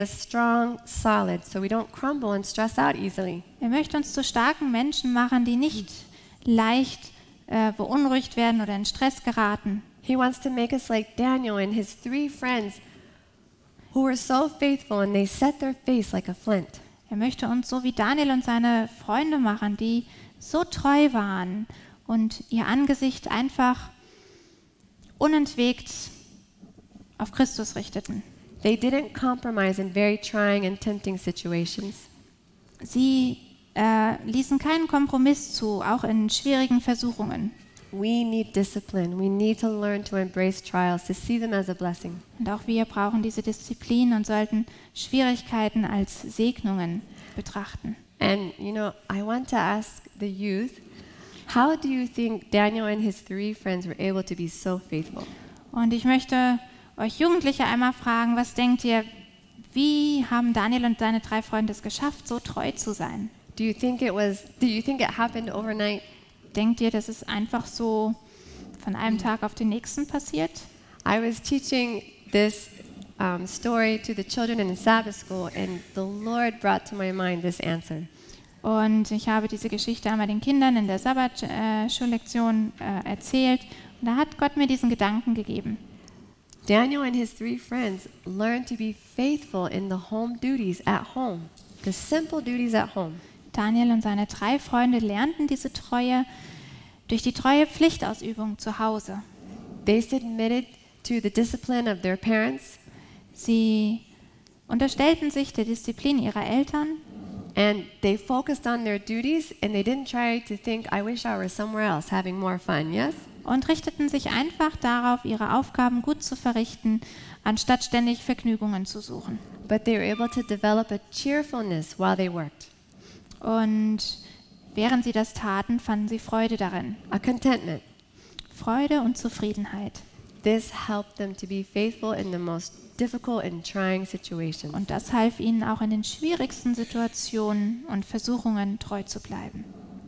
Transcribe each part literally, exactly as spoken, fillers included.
us strong, solid, so we don't crumble and stress out easily. Er möchte uns zu starken Menschen machen, die nicht leicht äh, beunruhigt werden oder in Stress geraten. He wants to make us like Daniel and his three friends who were so faithful and they set their face like a flint. Er möchte uns so wie Daniel und seine Freunde machen, die so treu waren und ihr Angesicht einfach unentwegt auf Christus richteten. They didn't compromise in very trying and tempting situations. Sie äh, ließen keinen Kompromiss zu, auch in schwierigen Versuchungen. We need discipline. We need to learn to embrace trials, to see them as a blessing. Und auch wir brauchen diese Disziplin und sollten Schwierigkeiten als Segnungen betrachten. And, you know, I want to ask the youth, how do you think Daniel and his three friends were able to be so faithful? Und ich möchte euch Jugendliche einmal fragen, was denkt ihr, wie haben Daniel und seine drei Freunde es geschafft, so treu zu sein? Do you think it was, do you think it happened overnight? Denkt ihr, dass es einfach so von einem Tag auf den nächsten passiert? I was teaching this um, story to the children in Sabbath school, and the Lord brought to my mind this answer. Und ich habe diese Geschichte einmal den Kindern in der Sabbat-Schullektion äh, erzählt. Und da hat Gott mir diesen Gedanken gegeben. Daniel and his three friends learned to be faithful in the home duties at home, the simple duties at home. Daniel und seine drei Freunde lernten diese Treue durch die treue Pflichtausübung zu Hause. They submitted to the discipline of their parents. Sie unterstellten sich der Disziplin ihrer Eltern. And they focused on their duties, and they didn't try to think, I wish I were somewhere else having more fun, yes? Und richteten sich einfach darauf, ihre Aufgaben gut zu verrichten, anstatt ständig Vergnügungen zu suchen. But they were able to develop a cheerfulness while they worked, Und während sie das taten, fanden sie Freude darin. a contentment. Freude und Zufriedenheit. This helped them to be faithful in the most difficult and trying situations. Und das half ihnen auch in den schwierigsten Situationen und Versuchungen treu zu bleiben.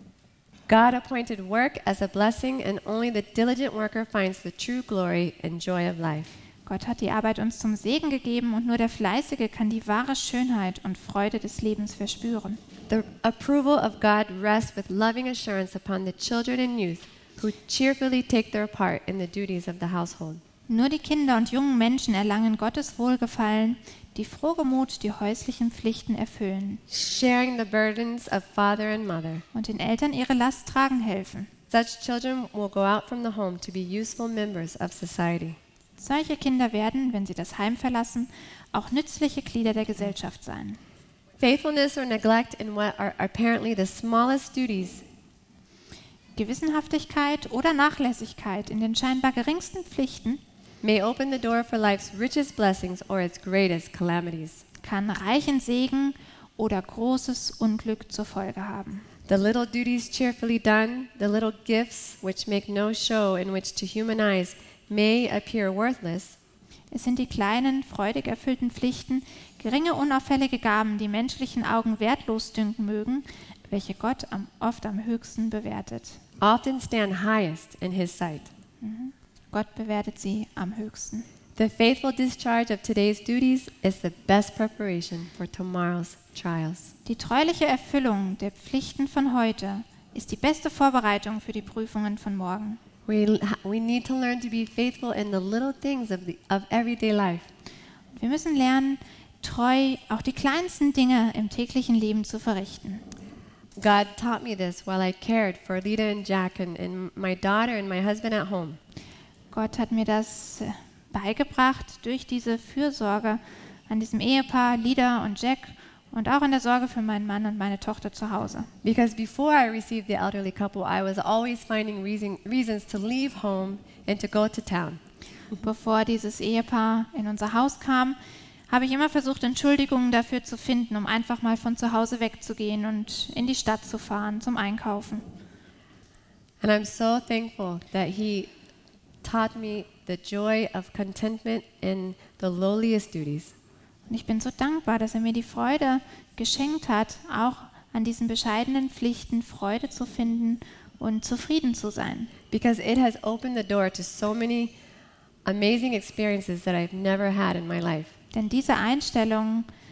God appointed work as a blessing, and only the diligent worker finds the true glory and joy of life. Gott hat die Arbeit uns zum Segen gegeben und nur der Fleißige kann die wahre Schönheit und Freude des Lebens verspüren. The approval of God rests with loving assurance upon the children and youth who cheerfully take their part in the duties of the household. Nur die Kinder und jungen Menschen erlangen Gottes Wohlgefallen, die frohgemut die häuslichen Pflichten erfüllen Sharing the burdens of father and mother. und den Eltern ihre Last tragen helfen. Such children will go out from the home to be useful members of society. Solche Kinder werden, wenn sie das Heim verlassen, auch nützliche Glieder der Gesellschaft sein. Faithfulness or neglect in what are apparently the smallest duties Gewissenhaftigkeit oder Nachlässigkeit in den scheinbar geringsten Pflichten may open the door for life's richest blessings or its greatest calamities. kann reichen Segen oder großes Unglück zur Folge haben. The little duties cheerfully done, the little gifts which make no show, in which to human eyes may appear worthless, Es sind die kleinen, freudig erfüllten Pflichten, geringe, unauffällige Gaben, die menschlichen Augen wertlos dünken mögen, welche Gott am, oft am höchsten bewertet. often stand highest in his sight. Gott bewertet sie am höchsten. The faithful discharge of today's duties is the best preparation for tomorrow's trials. Die treuliche Erfüllung der Pflichten von heute ist die beste Vorbereitung für die Prüfungen von morgen. We, we need to learn to be faithful in the little things of, the, of everyday life. Wir müssen lernen, treu auch die kleinsten Dinge im täglichen Leben zu verrichten. God taught me this while I cared for Lita and Jack and, and my daughter and my husband at home. Gott hat mir das äh, beigebracht durch diese Fürsorge an diesem Ehepaar, Lida und Jack, und auch in der Sorge für meinen Mann und meine Tochter zu Hause. Because before I received the elderly couple, I was always finding reason, reasons to leave home and to go to town. Bevor dieses Ehepaar in unser Haus kam, habe ich immer versucht, Entschuldigungen dafür zu finden, um einfach mal von zu Hause wegzugehen und in die Stadt zu fahren zum Einkaufen. And I'm so thankful that he taught me the joy of contentment in the lowliest duties. Und ich bin so dankbar, dass er mir die Freude geschenkt hat, auch an diesen bescheidenen Pflichten Freude zu finden und zufrieden zu sein. Because it has opened the door to so many amazing experiences that I've never had in my life. Denn diese Einstellung